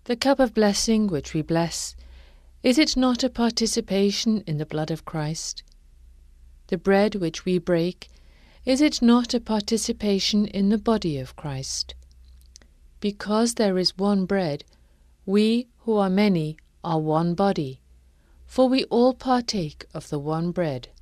The cup of blessing which we bless, is it not a participation in the blood of Christ? The bread which we break, is it not a participation in the body of Christ? Because there is one bread, we who are many are one body, for we all partake of the one bread.